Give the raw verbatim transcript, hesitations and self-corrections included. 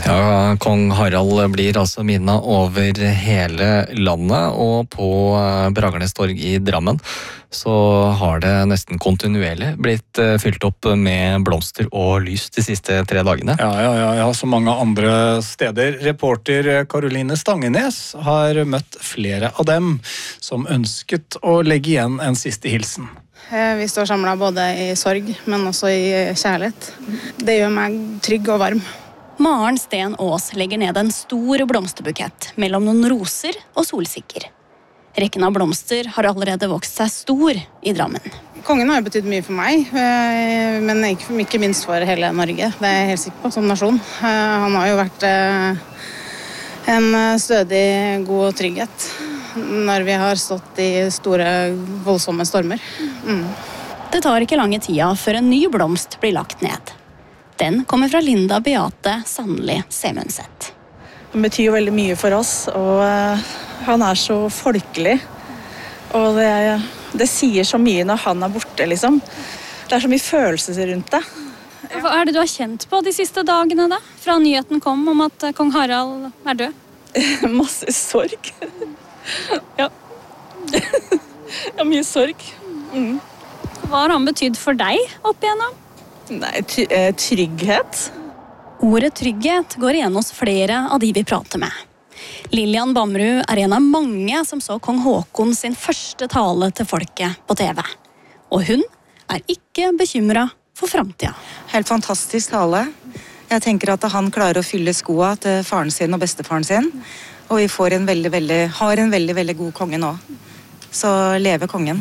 Ja, Kong Harald blir altså minnet over hele landet, og på Bragernes torg i Drammen så har det nesten kontinuerlig blitt fylt opp med blomster og lys de siste tre dagene. Ja, ja, ja, ja, så mange andre steder. Reporter Karoline Stangenes har møtt flere av dem som ønsket å legge igjen en siste hilsen. Vi står samlet både i sorg, men også i kjærlighet. Det gjør meg trygg og varm. Maren Sten Aas legger ned en stor blomsterbukett mellom noen roser og solsikker. Rekken av blomster har allerede vokst seg stor i Drammen. Kongen har jo betydd mye for meg, men ikke minst for hele Norge. Det er jeg helt sikker på, som nasjon. Han har jo vært en stødig, god trygghet når vi har stått i store, voldsomme stormer. Mm. Det tar ikke lange tida før en ny blomst blir lagt ned. Den kommer fra Linda Beate Sandli Semundset. Han betyr jo veldig mye for oss, og han er så folkelig. Og det, det sier så mye når han er borte, liksom. Det er så mye følelser rundt det. Hva er det du har kjent på de siste dagene da? Fra nyheten kom om at kong Harald er død? Masse sorg. Ja. Ja, mye sorg. Mm. Hva har han betydd for deg opp igjennom? Nei, trygghet. Ordet trygghet går igjen hos flere av de vi prater med. Lillian Bamrud er en av mange som så kong Håkon sin første tale til folket på T V. Og hun er ikke bekymret for fremtiden. Helt fantastisk tale. Jeg tenker at han klarer å fylle skoa til faren sin og bestefaren sin. Og vi får en veldig, veldig, har en veldig, veldig god konge nå. Så leve kongen.